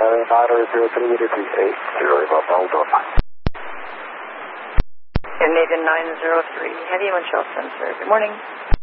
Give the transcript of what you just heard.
903 meter 38, 0 above door 5. And Nathan 903, heavy windshield sensor. Good morning.